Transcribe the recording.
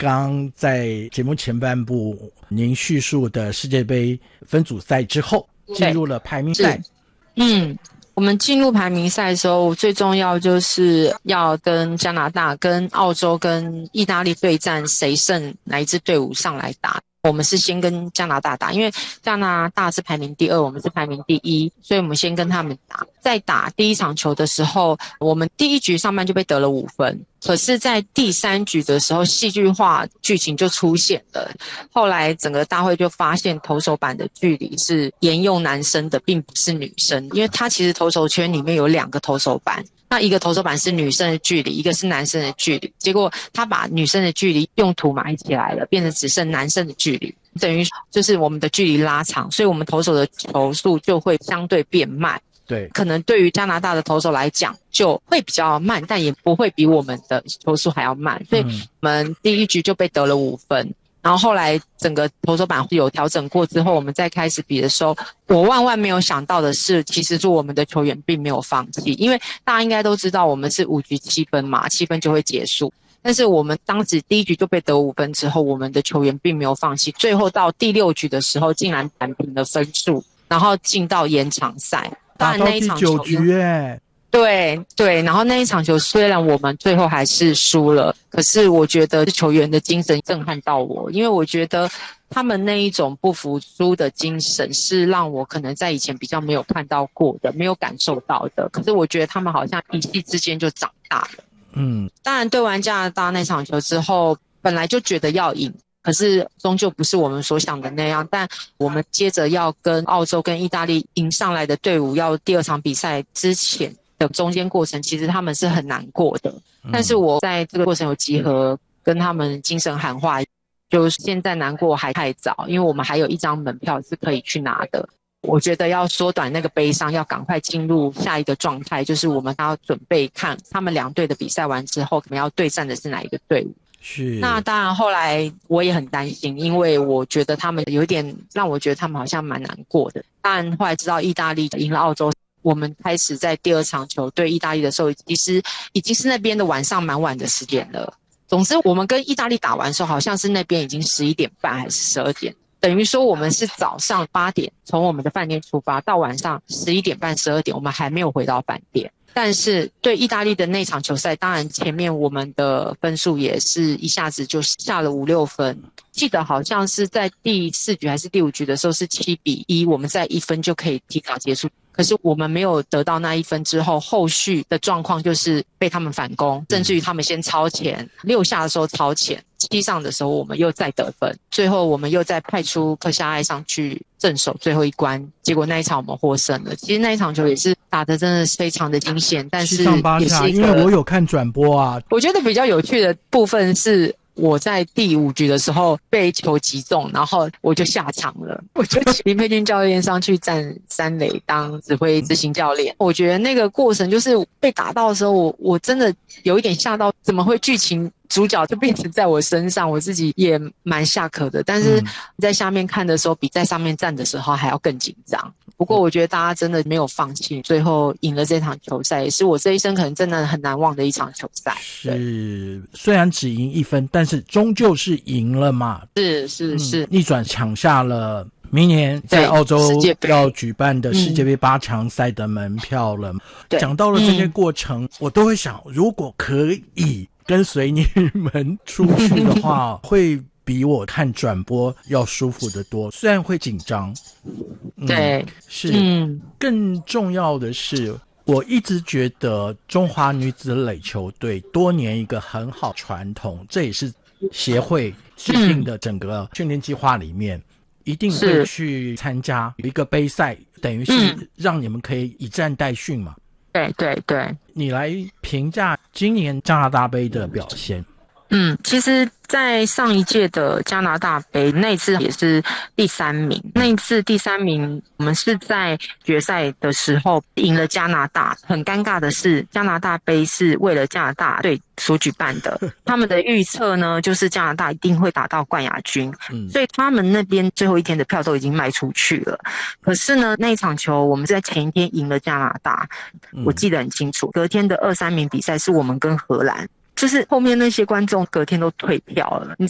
刚在节目前半部您叙述的世界杯分组赛之后，进入了排名赛。 我们进入排名赛的时候，最重要就是要跟加拿大、跟澳洲、跟意大利对战，谁胜哪一支队伍上来打。我们是先跟加拿大打，因为加拿大是排名第2，我们是排名第1，所以我们先跟他们打。在打第一场球的时候，我们第一局上半就被得了5分，可是在第3局的时候，戏剧化剧情就出现了。后来整个大会就发现投手板的距离是沿用男生的，并不是女生，因为他其实投手圈里面有2个投手板，那一个投手板是女生的距离，一个是男生的距离，结果他把女生的距离用图埋起来了，变成只剩男生的距离，等于就是我们的距离拉长，所以我们投手的球速就会相对变慢。 对， 可能对于加拿大的投手来讲就会比较慢，但也不会比我们的球速还要慢，所以我们第一局就被得了5分。然后后来整个投手板有调整过之后，我们再开始比的时候，我万万没有想到的是，其实是我们的球员并没有放弃，因为大家应该都知道我们是5局7分嘛，7分就会结束。但是我们当时第一局就被得5分之后，我们的球员并没有放弃，最后到第6局的时候竟然扳平了分数，然后进到延长赛。 打到第9局耶。 对，然后那一场球虽然我们最后还是输了，可是我觉得球员的精神震撼到我，因为我觉得他们那一种不服输的精神是让我可能在以前比较没有看到过的，没有感受到的，可是我觉得他们好像一夕之间就长大了。当然对完加拿大那场球之后，本来就觉得要赢，可是终究不是我们所想的那样，但我们接着要跟澳洲跟意大利赢上来的队伍，要第2场比赛之前的中间过程，其实他们是很难过的。但是我在这个过程有集合跟他们精神喊话，就是现在难过还太早，因为我们还有1张门票是可以去拿的。我觉得要缩短那个悲伤，要赶快进入下一个状态，就是我们要准备看他们2队的比赛完之后，可能要对战的是哪一个队伍。 是。 那当然后来我也很担心，因为我觉得他们有点让我觉得他们好像蛮难过的。但后来知道意大利赢了澳洲，我们开始在第2场球对意大利的时候，其实已经是那边的晚上蛮晚的时间了。总之我们跟意大利打完的时候，好像是那边已经11点半还是12点，等于说我们是早上8点从我们的饭店出发，到晚上11点半12点我们还没有回到饭店。但是对意大利的那场球赛，当然前面我们的分数也是一下子就下了5、6分，记得好像是在第4局还是第5局的时候是7-1，我们在1分就可以提早结束，可是我们没有得到那1分之后，后续的状况就是被他们反攻，甚至于他们先超前，6下的时候超前，7上的时候我们又再得分，最后我们又再派出克夏艾上去镇守最后一关，结果那一场我们获胜了。其实那一场球也是打得真的是非常的惊险，但是 7上8下，因为我有看转播啊。 我觉得比较有趣的部分是我在第5局的时候被球击中，然后我就下场了，我就请林佩君教练上去站3垒当指挥执行教练。我觉得那个过程就是被打到的时候，我真的有一点吓到，怎么会剧情主角就变成在我身上，我自己也蛮吓可的。但是在下面看的时候，比在上面站的时候还要更紧张。不过我觉得大家真的没有放弃，最后赢了这场球赛，也是我这一生可能真的很难忘的一场球赛。 是，虽然只赢1分，但是终究是赢了嘛。 是， 逆转抢下了明年在澳洲要举办的世界杯8强赛的门票了。讲到了这些过程，我都会想，如果可以跟随你们出去的话，会比我看转播要舒服得多，虽然会紧张。 对， 是。更重要的是，我一直觉得中华女子垒球队多年一个很好传统，这也是协会制定的整个训练计划里面，一定会去参加有一个杯赛，等于是让你们可以以战代训嘛。 对， 你来评价今年加拿大杯的表现。 其实在上一届的加拿大杯那一次也是第3名，那一次第3名我们是在决赛的时候赢了加拿大。很尴尬的是，加拿大杯是为了加拿大队所举办的，他们的预测呢就是加拿大一定会打到冠亚军，所以他们那边最后一天的票都已经卖出去了。可是呢，那一场球我们在前一天赢了加拿大，我记得很清楚，隔天的2、3名比赛是我们跟荷兰，就是后面那些观众隔天都退票了，你